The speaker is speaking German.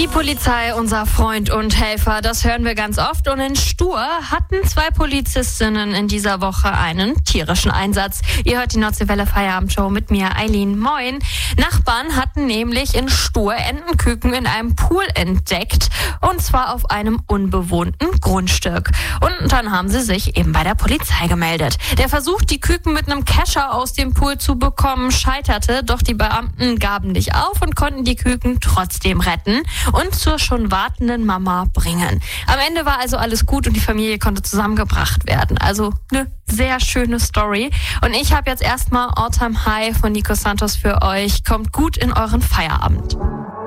Die Polizei, unser Freund und Helfer, das hören wir ganz oft. Und in Stur hatten 2 Polizistinnen in dieser Woche einen tierischen Einsatz. Ihr hört die Nordseewelle Feierabendshow mit mir, Eileen. Moin. Nachbarn hatten nämlich in Stur Entenküken in einem Pool entdeckt. Und zwar auf einem unbewohnten Grundstück. Und dann haben sie sich eben bei der Polizei gemeldet. Der Versuch, die Küken mit einem Kescher aus dem Pool zu bekommen, scheiterte. Doch die Beamten gaben nicht auf und konnten die Küken trotzdem retten und zur schon wartenden Mama bringen. Am Ende war also alles gut und die Familie konnte zusammengebracht werden. Also eine sehr schöne Story. Und ich habe jetzt erstmal All Time High von Nico Santos für euch. Kommt gut in euren Feierabend.